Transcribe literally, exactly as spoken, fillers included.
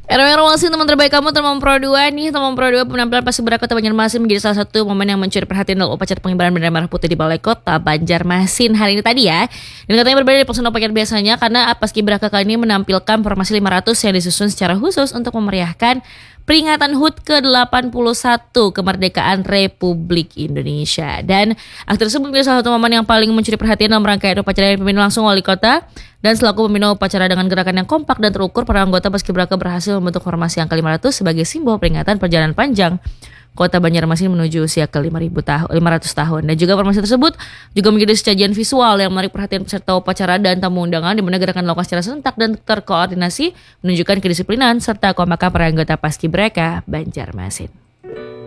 Erwin Romasin, teman terbaik kamu, teman Pro dua nih. Teman Pro dua penampilan Paskibraka Kota Banjarmasin menjadi salah satu momen yang mencuri perhatian dalam upacara pengibaran bendera merah putih di Balai Kota Banjarmasin hari ini tadi ya. Dan katanya berbeda dari pelaksanaan upacara biasanya karena Paskibraka kali ini menampilkan formasi lima ratus yang disusun secara khusus untuk memeriahkan peringatan H U T ke delapan puluh satu kemerdekaan Republik Indonesia. Dan aksi tersebut menjadi salah satu momen yang paling mencuri perhatian dalam rangkaian upacara yang dipimpin langsung Wali Kota. Dan selaku pembina upacara dengan gerakan yang kompak dan terukur, para anggota Paskibraka berhasil membentuk formasi angka lima ratus sebagai simbol peringatan perjalanan panjang Kota Banjarmasin menuju usia ke lima ratus tahun. Dan juga formasi tersebut juga menjadi sajian visual yang menarik perhatian peserta upacara dan tamu undangan, di mana gerakan dilakukan secara serentak dan terkoordinasi menunjukkan kedisiplinan serta kompakan para anggota Paskibraka Banjarmasin.